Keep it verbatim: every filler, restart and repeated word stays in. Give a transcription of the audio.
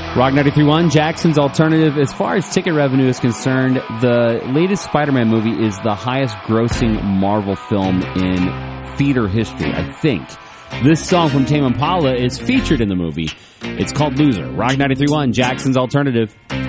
Rock ninety-three point one, Jackson's Alternative. As far as ticket revenue is concerned, the latest Spider-Man movie is the highest grossing Marvel film in theater history, I think. This song from Tame Impala is featured in the movie. It's called Loser. Rock ninety-three point one, Jackson's Alternative.